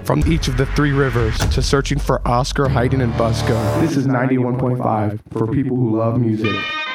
From each of the three rivers to searching for Oscar, Haydn, and Busco. This is 91.5 for people who love music.